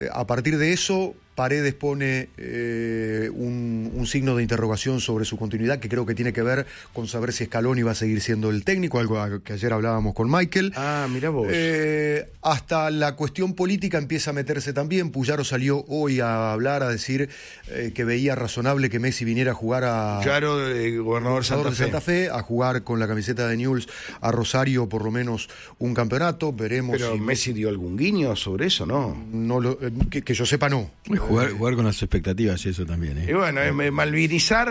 A partir de eso, Paredes pone un signo de interrogación sobre su continuidad, que creo que tiene que ver con saber si Scaloni va a seguir siendo el técnico, algo que ayer hablábamos con Michael. Ah, mirá vos. Hasta la cuestión política empieza a meterse también. Puyaro salió hoy a hablar, a decir que veía razonable que Messi viniera a jugar a... Puyaro, gobernador de Santa Fe, a jugar con la camiseta de Newell's a Rosario por lo menos un campeonato. Veremos. Pero si Messi dio algún guiño sobre eso, ¿no? No que yo sepa, no. Jugar con las expectativas y eso también. Y bueno, malvinizar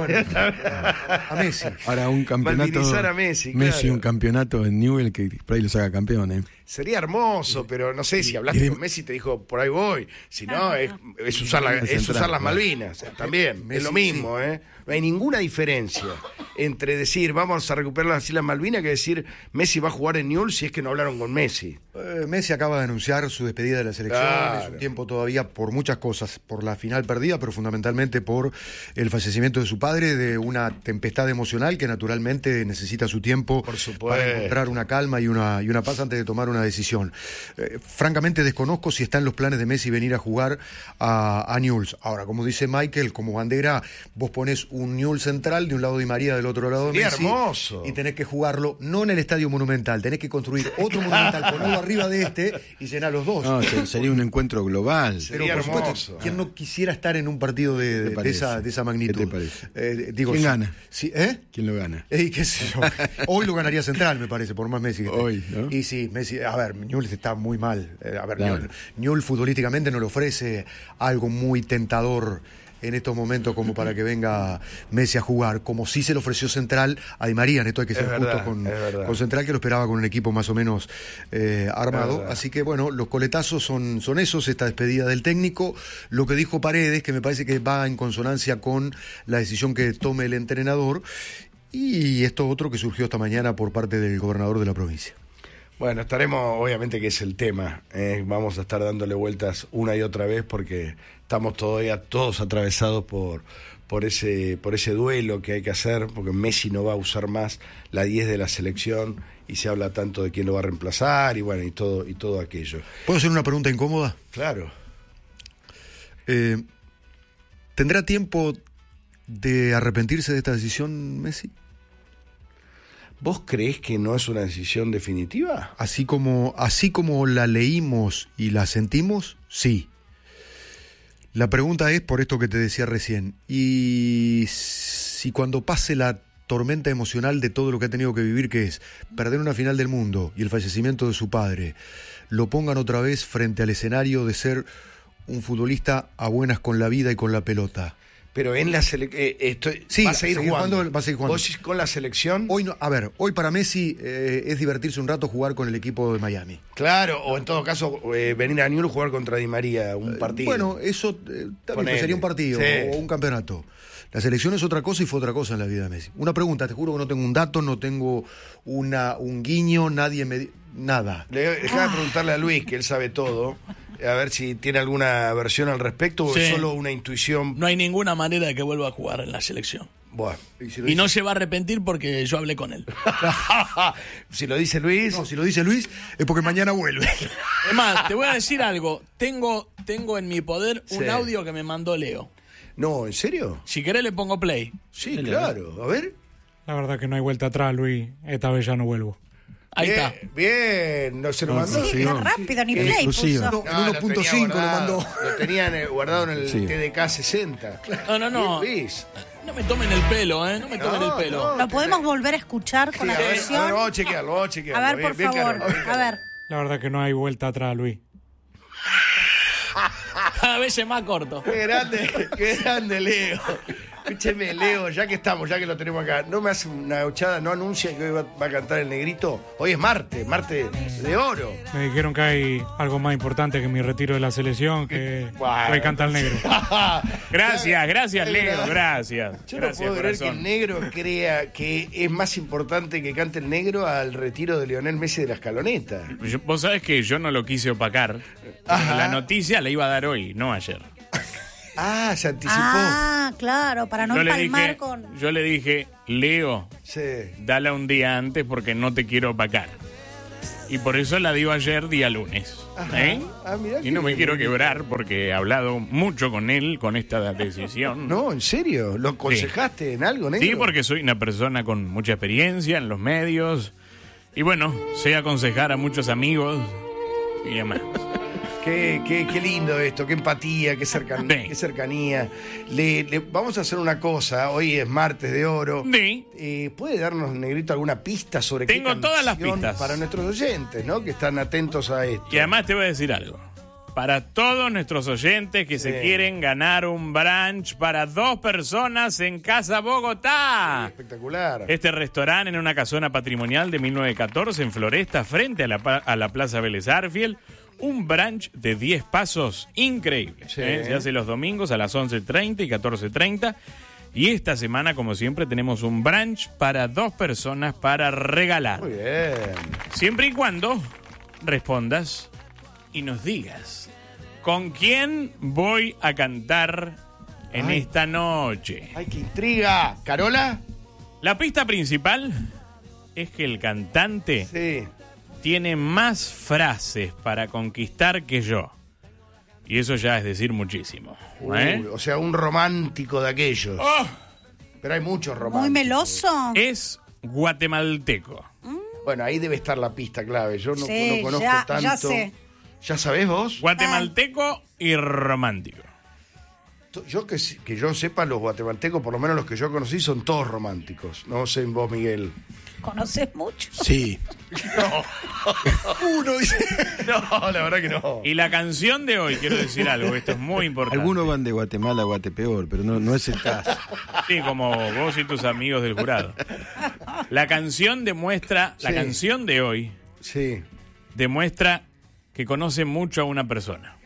a Messi. Ahora un campeonato. Malvinizar a Messi, Messi, claro. Un campeonato en Newell's que por ahí lo saca campeón. Sería hermoso, pero no sé, si hablaste con Messi te dijo, por ahí voy. Si no, es usar las Malvinas. También, Messi, es lo mismo, ¿eh? No hay ninguna diferencia entre decir, vamos a recuperar las Islas Malvinas, que decir, Messi va a jugar en Newell's si es que no hablaron con Messi. Messi acaba de anunciar su despedida de la selección. Claro. Es un tiempo todavía por muchas cosas, por la final perdida, pero fundamentalmente por el fallecimiento de su padre, de una tempestad emocional que naturalmente necesita su tiempo para encontrar una calma y una paz antes de tomar una decisión. Francamente desconozco si está en los planes de Messi venir a jugar a Newell's. Ahora, como dice Michael, como bandera, vos ponés un Newell's central de un lado Di María, del otro lado de Messi. Hermoso. Y tenés que jugarlo no en el Estadio Monumental, tenés que construir otro Monumental, ponerlo arriba de este y llenar los dos. No, sería un encuentro global. Sería pero, por hermoso. supuesto, ¿quién no quisiera estar en un partido de esa magnitud? ¿Qué te parece? ¿Quién gana? ¿Sí, ¿Quién lo gana? ¿Qué sé yo? Hoy lo ganaría Central, me parece, por más Messi que hoy, ¿no? Y sí, Messi, a ver, Newell's está muy mal. Claro. Newell's futbolísticamente no le ofrece algo muy tentador en estos momentos como para que venga Messi a jugar, como sí se le ofreció Central a Di María. En esto hay que ser justo con Central, que lo esperaba con un equipo más o menos armado. Así que bueno, los coletazos son esos, esta despedida del técnico. Lo que dijo Paredes, que me parece que va en consonancia con la decisión que tome el entrenador, y esto otro que surgió esta mañana por parte del gobernador de la provincia. Bueno, estaremos, obviamente que es el tema, vamos a estar dándole vueltas una y otra vez porque estamos todavía todos atravesados por ese duelo que hay que hacer, porque Messi no va a usar más la 10 de la selección y se habla tanto de quién lo va a reemplazar y bueno, y todo aquello. ¿Puedo hacer una pregunta incómoda? Claro. ¿Tendrá tiempo de arrepentirse de esta decisión Messi? ¿Vos creés que no es una decisión definitiva? Así como la leímos y la sentimos, sí. La pregunta es, por esto que te decía recién, y si cuando pase la tormenta emocional de todo lo que ha tenido que vivir, que es perder una final del mundo y el fallecimiento de su padre, lo pongan otra vez frente al escenario de ser un futbolista a buenas con la vida y con la pelota. Pero en la selección va a seguir jugando. ¿Vos con la selección? Hoy no, a ver, hoy para Messi es divertirse un rato jugar con el equipo de Miami. Claro, o en todo caso venir a Newell's jugar contra Di María, un partido. Bueno, eso también sería un partido o un campeonato. La selección es otra cosa y fue otra cosa en la vida de Messi. Una pregunta, te juro que no tengo un dato, no tengo un guiño, nadie me... Nada. Dejá de preguntarle a Luis, que él sabe todo, a ver si tiene alguna versión al respecto o es solo una intuición. No hay ninguna manera de que vuelva a jugar en la selección. Bueno. Y no se va a arrepentir porque yo hablé con él. Si lo dice Luis. No, si lo dice Luis es porque mañana vuelve. Es más, te voy a decir algo. Tengo en mi poder un audio que me mandó Leo. No, ¿en serio? Si querés le pongo play. Sí, claro. A ver. La verdad que no hay vuelta atrás, Luis. Esta vez ya no vuelvo. Ahí está. Bien, no se lo mandó. Sí, qué rápido, ni play puso. No, en 1.5 lo mandó. Lo tenían guardado en el TDK 60. No. Luis. No me tomen el pelo, no me tomen el pelo. ¿Lo podemos volver a escuchar con atención? Vamos a chequearlo. A ver, por favor. A ver. La verdad que no hay vuelta atrás, Luis. Cada vez es más corto. Qué grande, Leo. Escúcheme, Leo, ya que lo tenemos acá, ¿no me hace una gauchada, no anuncia que hoy va a cantar el Negrito? Hoy es martes de oro. Me dijeron que hay algo más importante que mi retiro de la selección, que hoy canta el Negro. Gracias, Leo, gracias. Yo no puedo creer que el Negro crea que es más importante que cante el Negro al retiro de Lionel Messi de la escaloneta. Vos sabés que yo no lo quise opacar. La noticia la iba a dar hoy, no ayer. Se anticipó. Claro, para no empalmar con... Yo le dije, Leo, dala un día antes porque no te quiero opacar. Y por eso la dio ayer día lunes. Y no me quiero quebrar porque he hablado mucho con él con esta decisión. No, ¿en serio? ¿Lo aconsejaste en algo, Negro? Sí, porque soy una persona con mucha experiencia en los medios. Y bueno, sé aconsejar a muchos amigos y demás. Qué lindo esto, qué empatía, qué cercanía. Vamos a hacer una cosa, hoy es martes de oro. Sí. ¿Puede darnos, Negrito, alguna pista sobre Tengo qué todas las pistas para nuestros oyentes, ¿no? Que están atentos a esto. Y además te voy a decir algo. Para todos nuestros oyentes que se quieren ganar un brunch para 2 personas en Casa Bogotá. Espectacular. Este restaurante en una casona patrimonial de 1914 en Floresta, frente a la Plaza Vélez Arfiel. Un brunch de 10 pasos increíble. Se hace los domingos a las 11:30 y 14:30. Y esta semana, como siempre, tenemos un brunch para 2 personas para regalar. Muy bien. Siempre y cuando respondas y nos digas con quién voy a cantar en esta noche. ¡Ay, qué intriga! ¿Carola? La pista principal es que el cantante tiene más frases para conquistar que yo. Y eso ya es decir muchísimo. O sea, un romántico de aquellos. ¡Oh! Pero hay muchos románticos. Muy meloso. Es guatemalteco. Bueno, ahí debe estar la pista clave. Yo no conozco tanto. Ya sé. ¿Ya sabés vos? Guatemalteco y romántico. Yo que yo sepa, los guatemaltecos, por lo menos los que yo conocí, son todos románticos. No sé en vos, Miguel. ¿Conoces mucho? Sí. Uno dice. No, la verdad que no. Y la canción de hoy, quiero decir algo, esto es muy importante. Algunos van de Guatemala a Guatepeor, pero no es el caso. Sí, como vos y tus amigos del jurado. La canción demuestra, la canción de hoy demuestra que conoce mucho a una persona.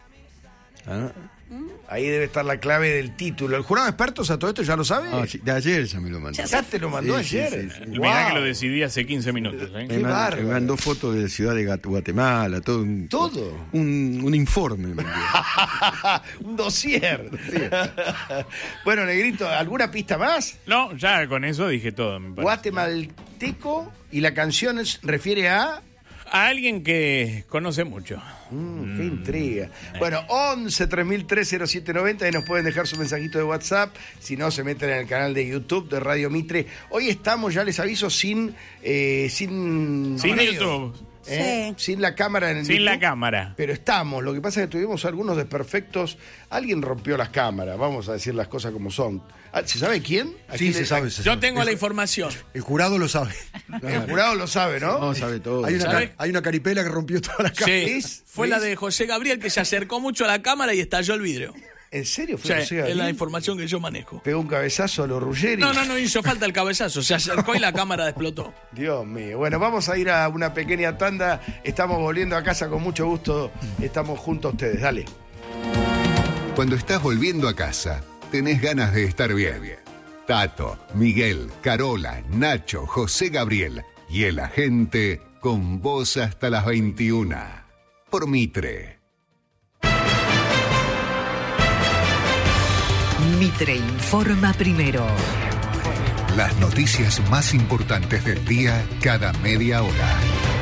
Ahí debe estar la clave del título. ¿El jurado de expertos a todo esto ya lo sabe? Sí, de ayer ya me lo mandó. ¿Ya te lo mandó ayer? Sí. Mirá que lo decidí hace 15 minutos. Me mandó fotos de la ciudad de Guatemala, todo. Un informe. Me un dossier. Bueno, Negrito, ¿alguna pista más? No, ya con eso dije todo. Me parece. Guatemalteco, y la canción refiere a alguien que conoce mucho. Qué intriga. Bueno, 11 3003 0790, ahí nos pueden dejar su mensajito de WhatsApp. Si no, se meten en el canal de YouTube de Radio Mitre. Hoy estamos, ya les aviso, sin YouTube. Sin la cámara en el Sin YouTube, la cámara. Pero estamos. Lo que pasa es que tuvimos algunos desperfectos. Alguien rompió las cámaras. Vamos a decir las cosas como son. ¿Se sabe quién? Sí, se sabe. Yo tengo la información. El jurado lo sabe. El jurado lo sabe, ¿no? No, sabe todo. Hay una caripela que rompió toda la cámara. Sí, fue la de José Gabriel, que se acercó mucho a la cámara y estalló el vidrio. ¿En serio? Sí, es la información que yo manejo. Pegó un cabezazo a los Ruggeri. No hizo falta el cabezazo. Se acercó y la cámara explotó. Dios mío. Bueno, vamos a ir a una pequeña tanda. Estamos volviendo a casa con mucho gusto. Estamos junto a ustedes. Dale. Cuando estás volviendo a casa, tenés ganas de estar bien. Tato, Miguel, Carola, Nacho, José Gabriel y el agente con vos hasta las 21. Por Mitre. Mitre informa primero. Las noticias más importantes del día cada media hora.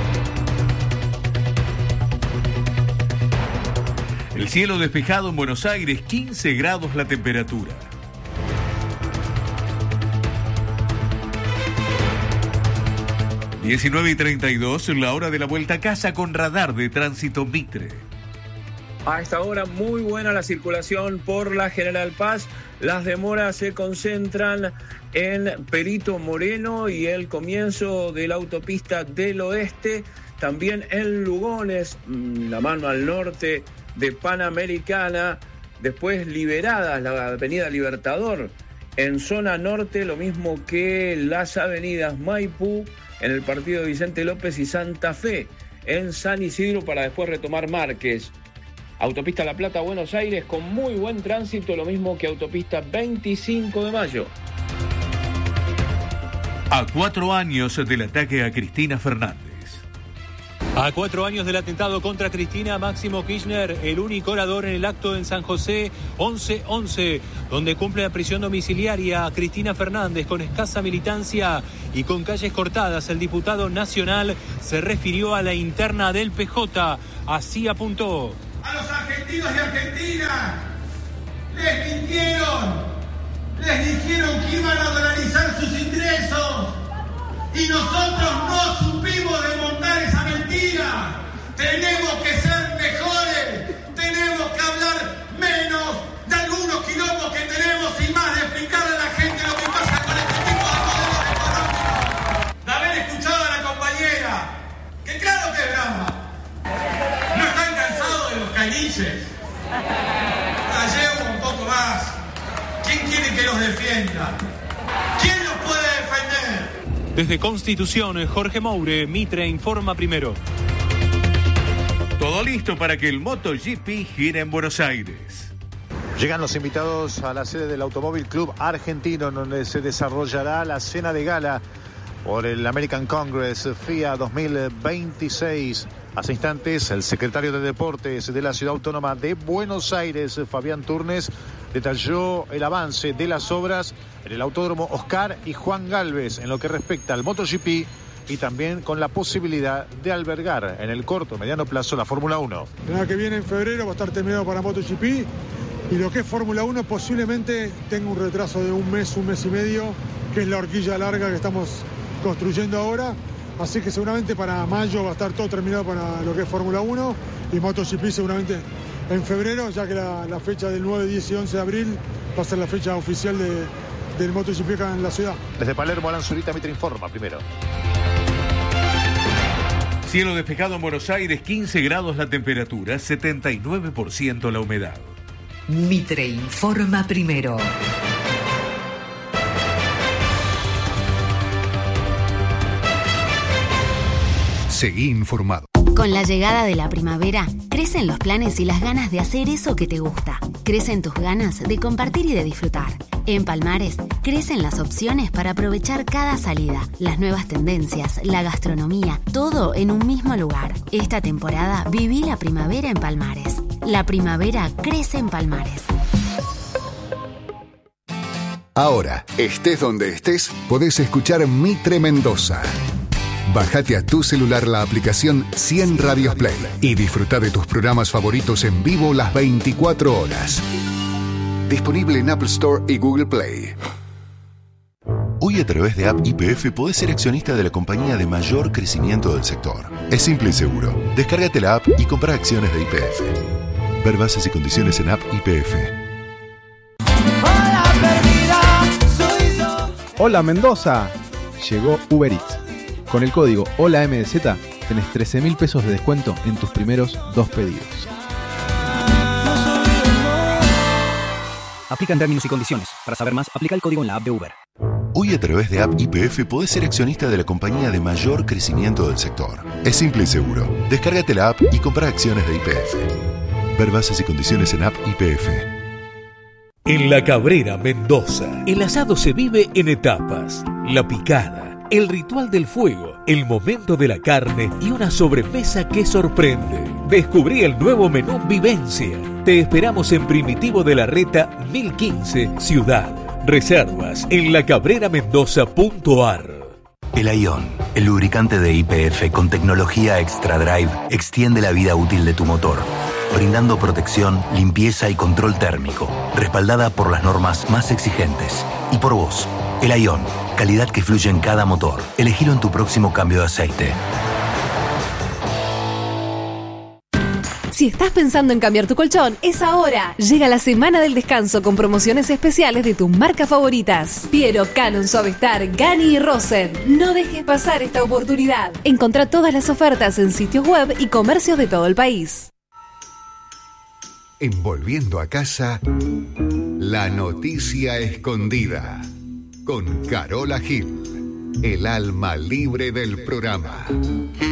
El cielo despejado en Buenos Aires, 15 grados la temperatura. (19:32), la hora de la vuelta a casa con radar de tránsito Mitre. A esta hora muy buena la circulación por la General Paz. Las demoras se concentran en Perito Moreno y el comienzo de la autopista del oeste. También en Lugones, la mano al norte de Panamericana. Después Liberadas, la avenida Libertador. En zona norte, lo mismo que las avenidas Maipú, en el partido de Vicente López, y Santa Fe. En San Isidro, para después retomar Márquez. Autopista La Plata, Buenos Aires, con muy buen tránsito, lo mismo que autopista 25 de Mayo. A 4 años del ataque a Cristina Fernández. A 4 años del atentado contra Cristina, Máximo Kirchner, el único orador en el acto en San José 11-11, donde cumple la prisión domiciliaria Cristina Fernández con escasa militancia y con calles cortadas. El diputado nacional se refirió a la interna del PJ. Así apuntó. A los argentinos y argentinas les mintieron, les dijeron que iban a dolarizar sus ingresos y nosotros no supimos desmontar esa mentira. Tenemos que ser mejores, tenemos que hablar menos de algunos quilombos que tenemos y más de explicarle a la gente lo que pasa con este tipo de modelos económicos. De haber escuchado a la compañera, que claro que es brava. ¿No están cansados de los caniches? La llevo un poco más. ¿Quién quiere que los defienda? ¿Quién los puede defender? Desde Constitución, Jorge Moure, Mitre Informa Primero. Todo listo para que el MotoGP gire en Buenos Aires. Llegan los invitados a la sede del Automóvil Club Argentino, donde se desarrollará la cena de gala por el American Congress FIA 2026. Hace instantes, el secretario de Deportes de la Ciudad Autónoma de Buenos Aires, Fabián Turnes, detalló el avance de las obras en el Autódromo Oscar y Juan Galvez en lo que respecta al MotoGP y también con la posibilidad de albergar en el corto o mediano plazo la Fórmula 1. El año que viene, en febrero, va a estar terminado para MotoGP y lo que es Fórmula 1 posiblemente tenga un retraso de un mes y medio, que es la horquilla larga que estamos construyendo ahora. Así que seguramente para mayo va a estar todo terminado para lo que es Fórmula 1 y MotoGP seguramente en febrero, ya que la fecha del 9, 10 y 11 de abril va a ser la fecha oficial del MotoGP acá en la ciudad. Desde Palermo, Alan Zurita, Mitre Informa Primero. Cielo despejado en Buenos Aires, 15 grados la temperatura, 79% la humedad. Mitre Informa Primero. Seguí informado. Con la llegada de la primavera, crecen los planes y las ganas de hacer eso que te gusta. Crecen tus ganas de compartir y de disfrutar. En Palmares, crecen las opciones para aprovechar cada salida, las nuevas tendencias, la gastronomía, todo en un mismo lugar. Esta temporada viví la primavera en Palmares. La primavera crece en Palmares. Ahora, estés donde estés, podés escuchar Mitre Mendoza. Bájate a tu celular la aplicación 100 Radios Play y disfruta de tus programas favoritos en vivo las 24 horas. Disponible en Apple Store y Google Play. Hoy a través de App YPF podés ser accionista de la compañía de mayor crecimiento del sector. Es simple y seguro. Descárgate la app y compra acciones de YPF. Ver bases y condiciones en App YPF. Hola Mendoza. Llegó Uber Eats. Con el código HOLAMDZ tenés 13.000 pesos de descuento en tus primeros 2 pedidos. Aplican términos y condiciones. Para saber más, aplica el código en la app de Uber. Hoy a través de App YPF podés ser accionista de la compañía de mayor crecimiento del sector. Es simple y seguro. Descárgate la app y compra acciones de YPF. Ver bases y condiciones en App YPF. En La Cabrera, Mendoza, el asado se vive en etapas. La picada, el ritual del fuego, el momento de la carne y una sobremesa que sorprende. Descubrí el nuevo menú Vivencia. Te esperamos en Primitivo de la Reta 1015, Ciudad. Reservas en lacabreramendoza.ar. El Aion, el lubricante de YPF con tecnología Extra Drive, extiende la vida útil de tu motor, brindando protección, limpieza y control térmico, respaldada por las normas más exigentes. Y por vos, el Aion, calidad que fluye en cada motor. Elegilo en tu próximo cambio de aceite. Si estás pensando en cambiar tu colchón, es ahora. Llega la semana del descanso con promociones especiales de tus marcas favoritas. Piero, Canon, Suavestar, Gani y Rosen. No dejes pasar esta oportunidad. Encontrá todas las ofertas en sitios web y comercios de todo el país. En Volviendo a Casa, la noticia escondida. Con Carola Gil, el alma libre del programa.